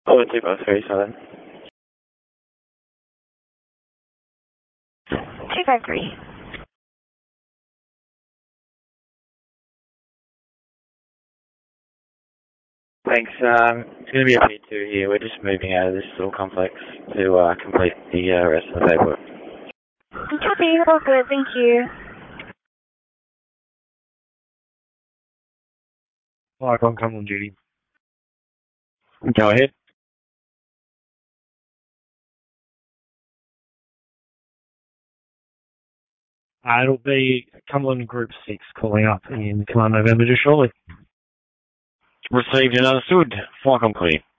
Oh, 253, 253. Thanks. It's going to be a P2 here. We're just moving out of this little complex to complete the rest of the paperwork. Copy, all good, thank you. Icon, come on duty. Go ahead. It'll be Cumberland Group 6 calling up in Command November just shortly. Received and understood. Fly complete.